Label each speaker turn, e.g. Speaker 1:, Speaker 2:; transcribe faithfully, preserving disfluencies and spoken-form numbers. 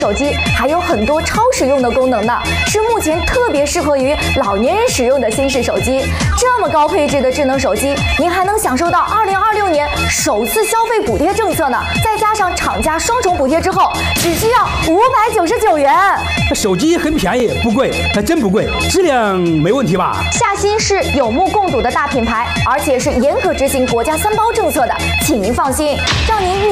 Speaker 1: 手机还有很多超实用的功能呢，是目前特别适合于老年人使用的新式手机。这么高配置的智能手机，您还能享受到二零二六年首次消费补贴政策呢，再加上厂家双重补贴之后，只需要五百九十九元。
Speaker 2: 手机很便宜，不贵，还真不贵，质量没问题吧？
Speaker 1: 夏新是有目共睹的大品牌，而且是严格执行国家三包政策的，请您放心，让您。